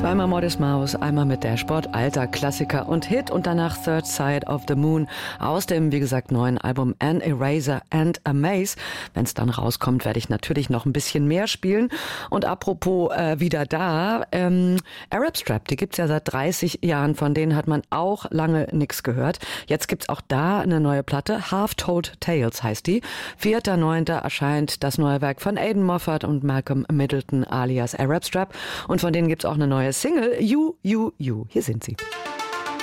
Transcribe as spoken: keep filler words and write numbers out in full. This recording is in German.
Zweimal Modest Mouse, einmal mit Dashboard, alter Klassiker und Hit und danach Third Side of the Moon aus dem, wie gesagt, neuen Album An Eraser and a Maze. Wenn es dann rauskommt, werde ich natürlich noch ein bisschen mehr spielen. Und apropos äh, wieder da, ähm, Arab Strap, die gibt's ja seit dreißig Jahren, von denen hat man auch lange nichts gehört. Jetzt gibt's auch da eine neue Platte, Half-Told Tales heißt die. vierter neunter erscheint das neue Werk von Aidan Moffat und Malcolm Middleton alias Arab Strap und von denen gibt's auch eine neue Single, You, You, You. Hier sind sie.